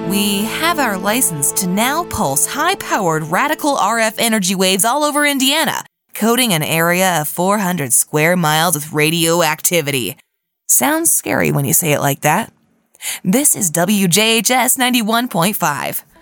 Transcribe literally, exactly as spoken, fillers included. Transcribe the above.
We have our license to now pulse high-powered radical R F energy waves all over Indiana, coating an area of four hundred square miles with radioactivity. Sounds scary when you say it like that. This is W J H S ninety-one point five.